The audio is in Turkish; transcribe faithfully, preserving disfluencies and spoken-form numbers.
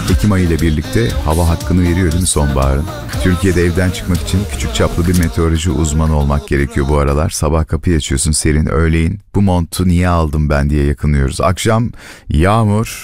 Ekim ayı ile birlikte hava hakkını veriyor değil mi sonbaharın? Türkiye'de evden çıkmak için küçük çaplı bir meteoroloji uzmanı olmak gerekiyor bu aralar. Sabah kapıyı açıyorsun serin, öğleyin bu montu niye aldım ben diye yakınıyoruz. Akşam yağmur,